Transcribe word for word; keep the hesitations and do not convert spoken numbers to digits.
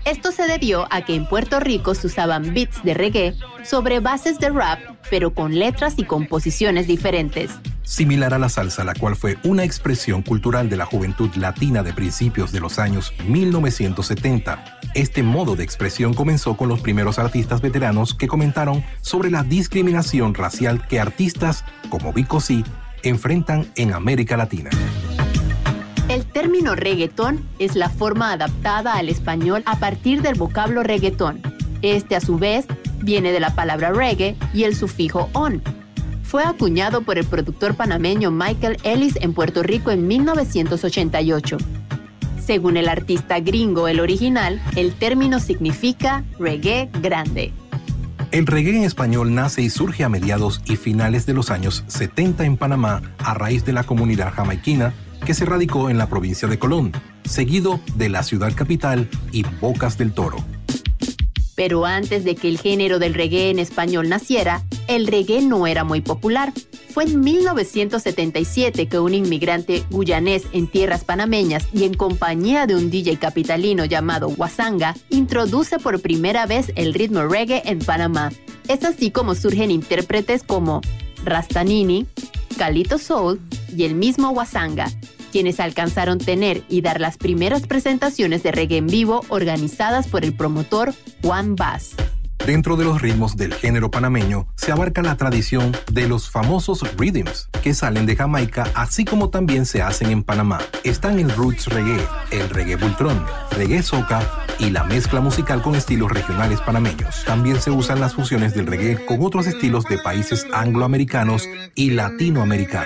Esto se debió a que en Puerto Rico se usaban beats de reggae sobre bases de rap, pero con letras y composiciones diferentes. Similar a la salsa, la cual fue una expresión cultural de la juventud latina de principios de los años mil novecientos setenta. Este modo de expresión comenzó con los primeros artistas veteranos que comentaron sobre la discriminación racial que artistas como Vico C enfrentan en América Latina. El término reggaetón es la forma adaptada al español a partir del vocablo reggaetón. Este, a su vez, viene de la palabra reggae y el sufijo on. Fue acuñado por el productor panameño Michael Ellis en Puerto Rico en mil novecientos ochenta y ocho. Según el artista gringo, el original, el término significa reggae grande. El reggae en español nace y surge a mediados y finales de los años setenta en Panamá a raíz de la comunidad jamaiquina que se radicó en la provincia de Colón, seguido de la ciudad capital y Bocas del Toro. Pero antes de que el género del reggae en español naciera, el reggae no era muy popular. Fue en mil novecientos setenta y siete que un inmigrante guyanés en tierras panameñas y en compañía de un D J capitalino llamado Wasanga, introduce por primera vez el ritmo reggae en Panamá. Es así como surgen intérpretes como Rastanini, Calito Soul y el mismo Wasanga, quienes alcanzaron tener y dar las primeras presentaciones de reggae en vivo organizadas por el promotor Juan Bass. Dentro de los ritmos del género panameño se abarca la tradición de los famosos rhythms que salen de Jamaica, así como también se hacen en Panamá. Están el roots reggae, el reggae bultrón, reggae soca y la mezcla musical con estilos regionales panameños. También se usan las fusiones del reggae con otros estilos de países angloamericanos y latinoamericanos.